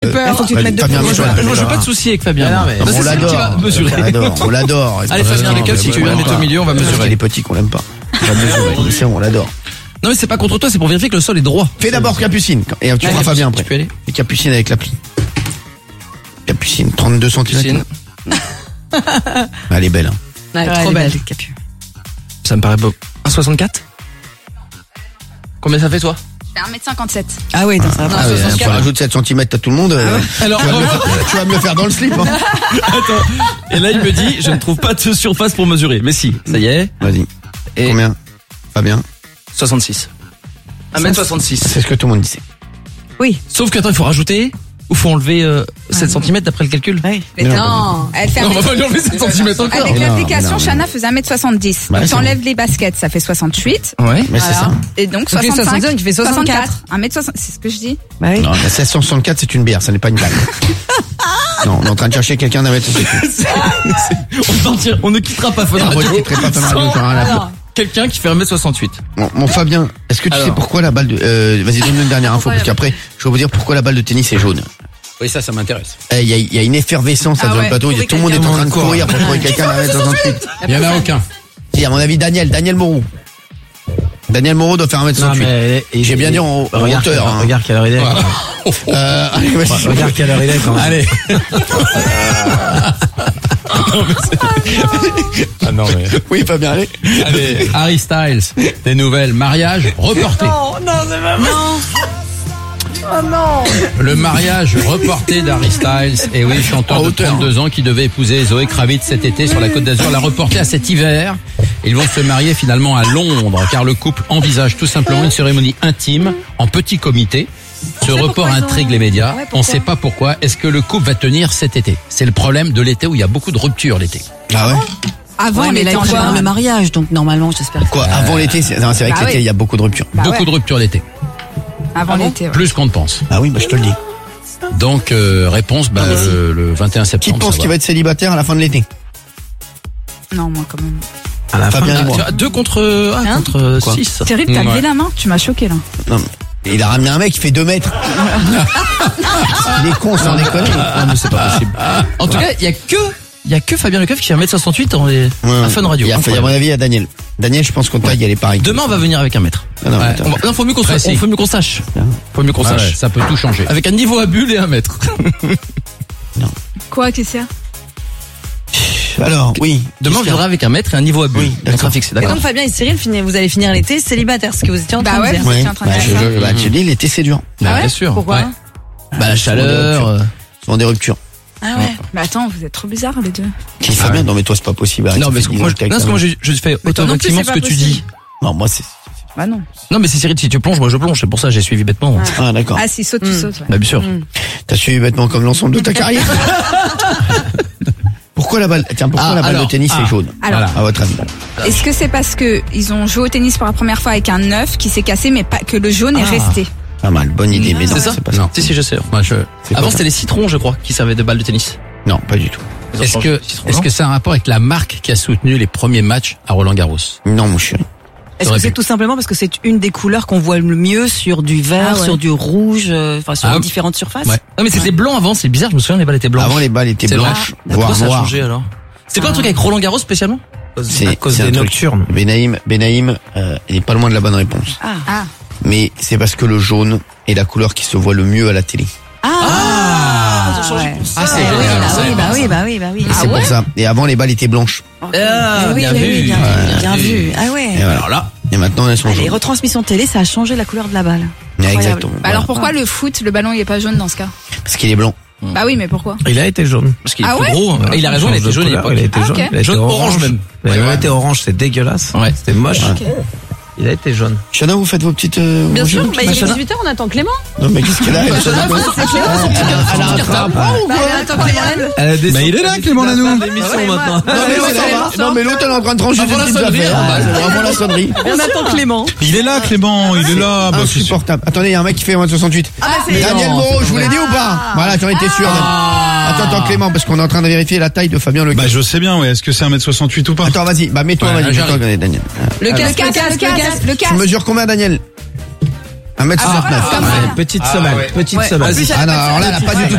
peur. Faut que tu te mettes de Fabien, Moi, je veux pas de soucis avec Fabien. Non, C'est on celui qui va l'adore. mesurer. On l'adore. Allez, Fabien, les keufs, si tu veux mettre au milieu, on va Il mesurer. est petit qu'on l'aime pas. On va mesurer. C'est bon, on l'adore. Non, mais c'est pas contre toi, c'est pour vérifier que le sol est droit. Fais d'abord Capucine. Et tu feras Fabien après. Tu peux aller. Fais Capucine avec l'appli. Capucine, 32 cm. Elle est belle, hein. Ouais, Ouais, trop elle est belle. belle, Capu. Ça me paraît beau. 1,64 ? Combien ça fait, toi? C'est 1m57. Ah oui, ça va pas. Ah ouais, tu rajoutes 7 cm à tout le monde. Alors, Tu vas me le faire dans le slip, hein. attends. Et là, il me dit, je ne trouve pas de surface pour mesurer. Mais si, ça y est. Vas-y. Et Combien? Fabien? 66. 1m66. C'est ce que tout le monde disait. Oui. Sauf que, attends, il faut rajouter, ou faut enlever 7 cm d'après le calcul? Oui. Mais non, elle fait Non, on va pas lui enlever 7 cm encore. Avec Non, l'application, non, Shana faisait 1m70. Bah, Donc c'est t'enlèves les baskets, ça fait 68. Ouais. Mais c'est ça. Et donc Donc, les 65, 65, il fait 64. 1m60, c'est ce que je dis. Bah oui. Non, la 1664, c'est une bière, ça n'est pas une blague. Non, on est en train de chercher quelqu'un d'un mètre 68. On ne quittera pas Fun Ah, Radio moi, je quitterai pas Fun Radio, j'en ai rien à foutre. quelqu'un qui fait 1m68. Mon Fabien, est-ce que tu Alors. sais pourquoi la balle de... vas-y, donne-nous une dernière info, parce qu'après, je vais vous dire pourquoi la balle de tennis est jaune. Oui, ça m'intéresse. Il y a une effervescence là, Ah dans le ouais, plateau, tout le monde est en train de courir pour trouver quelqu'un d'un mètre 68. Il y en a aucun. Si, à mon avis, Daniel Moreau. Daniel Moreau doit faire 1m68. J'ai bien dit en hauteur. Hein. Regarde quelle heure il est. Allez, vas-y. Regarde quelle heure il est quand même. Allez. Ah non mais. Oui, Fabien, allez. Allez, Harry Styles, des nouvelles, mariage reporté. Le mariage reporté d'Harry Styles, et oui, chanteur de 32 ans qui devait épouser Zoé Kravitz cet été sur la Côte d'Azur, l'a reporté à cet hiver. Ils vont se marier finalement à Londres, car le couple envisage tout simplement une cérémonie intime en petit comité. Ce report intrigue les médias. On ne sait pas pourquoi. Est-ce que le couple va tenir cet été? C'est le problème de l'été où il y a beaucoup de ruptures l'été. Ah ouais? Avant, Ouais, on mais là, était ils en préparent le général. mariage, donc normalement, j'espère. Quoi, avant l'été, c'est vrai que Bah l'été, oui. il y a beaucoup de ruptures. Bah Beaucoup ouais. de ruptures l'été. Avant l'été, ouais. Plus qu'on ne pense. Ah oui, bah je te le dis. Donc, réponse, le 21 Qui septembre. pense qu'il va être célibataire à la fin de l'été? Non, moi quand même. à la fin. Fabien et moi. 2 contre Hein contre Quoi 6. Terrible, t'as Ouais. levé la main, tu m'as choqué là. Non, mais il a ramené un mec qui fait 2 mètres. Il est con, sans déconner. Non, mais c'est pas possible. En tout cas, il y a que Fabien Lecoeuf qui fait 1m68 dans les à Fun Radio. Il y a, à mon avis, il y a Daniel. Daniel, je pense qu'au taille, elle est pareille. Demain, on va venir avec 1 mètre. Non, non, Ouais. attends. Non, faut mieux qu'on Précis. faut mieux qu'on sache. Faut mieux qu'on Ah ouais, sache. ça peut tout changer. Avec un niveau à bulle et 1 mètre. Quoi, qu'est-ce qu'il y a? Alors, oui. Demain, on viendra avec 1 mètre et un niveau à bulle. Oui, On sera fixé, Et d'accord. donc, Fabien et Cyril, vous allez finir l'été célibataire, ce que vous étiez en train Bah de ouais. dire. Vous Ouais. étiez en train de Bah, dire ça. tu dis, l'été, c'est dur. Bah, Ah ouais bien sûr. Pourquoi Ouais. Bah, la chaleur. Souvent des ruptures. Ah ouais. Mais attends, vous êtes trop bizarres les deux. Qui Fabien, non, mais toi, c'est pas possible. Arrête, Non, ça mais fait 10 moi, ans que t'es avec non, parce ta que moi, meuf. je fais toi non plus, automatiquement c'est ce que pas tu possible. dis. Non, moi, c'est. Bah non. Non, mais c'est Cyril, si tu plonges, moi je plonge. C'est pour ça que j'ai suivi bêtement. Ah, d'accord. Ah, si saute, tu sautes. Ouais. Bah, bien sûr. T'as suivi bêtement comme l'ensemble de ta carrière. Pourquoi la balle, tiens, pourquoi Ah, la balle alors, de tennis est jaune? Alors, À votre avis. est-ce que c'est parce que ils ont joué au tennis pour la première fois avec un 9 qui s'est cassé, mais pas que le jaune est resté? Pas mal, bonne idée, mais non, C'est ça c'est pas ça. Non. Si, je sais. Moi, je... C'est Avant, pas c'était les citrons, je crois, qui servaient de balles de tennis. Non, pas du tout. Ils ont Est-ce changé que, de citron, est-ce non que c'est un rapport avec la marque qui a soutenu les premiers matchs à Roland Garros? Non, mon chéri. Est-ce Aurait que c'est pu. tout simplement parce que c'est une des couleurs qu'on voit le mieux sur du vert, Ah ouais. sur du rouge, enfin sur Ah. les différentes surfaces? Ouais. Non, mais c'était blanc avant, c'est bizarre, je me souviens, les balles étaient blanches. Avant, les balles étaient C'est vrai. blanches, Pourquoi voire ça a noires. changé alors? C'est pas un truc avec Roland Garros spécialement? C'est à cause c'est un des truc. nocturnes. Benaïm, il est pas loin de la bonne réponse. Ah. Mais c'est parce que le jaune est la couleur qui se voit le mieux à la télé. Ah, ouais. Ah, c'est Eh oui, génial. bah oui. Et c'est pour ça. Et avant, les balles étaient blanches. Ah, Eh oui, bien oui, vu. oui, bien vu. Ah ouais. Et voilà. Alors là, Et maintenant, elles sont Ah, les jaunes. retransmissions télé, ça a changé la couleur de la balle. Exactement. Bah alors Voilà. pourquoi le foot, le ballon il est pas jaune dans ce cas? Parce qu'il est blanc. Bah oui, mais pourquoi? Il a été jaune. parce qu'il est Ah plus ouais gros. Et il a raison, il était jaune à l'époque. Il a été Ah, jaune. ok. Il a été Jaune orange même. Il a été orange, c'est dégueulasse. Ouais. C'était moche. Il a été jaune. Chana, vous faites vos petites... Bien sûr, vos bah, il est petites- 18h, on attend Clément. Non, mais qu'est-ce qu'elle a elle Elle attend Clément. Elle a des... Mais il est là, Clément Lanou. l'émission Ouais, maintenant. Non, mais l'autre, non, mais l'autre, elle est en train de trancher des Avant la petites sonnerie, affaires. hein. C'est vraiment la sonnerie. On attend Clément. Il est là, Clément, il est là. Bah, c'est sûr. Insupportable. Attendez, il y a un mec qui fait 1m68. Daniel Moreau, je vous l'ai dit ou pas? Voilà, j'en étais sûr. Attends, Clément, parce qu'on est en train de vérifier la taille de Fabien Le Bah, je sais bien, ouais. Est-ce que c'est 1m68 ou pas? Attends, vas-y. Bah, mets-toi, Ouais, vas-y, j'arrive. mets-toi, Daniel. Le casque. Le Tu casque. mesures combien, Daniel? 1m69. Comme ça. Petite semelle. Petite Ouais. semelle. Ouais. Ah non, alors là, elle a pas du tout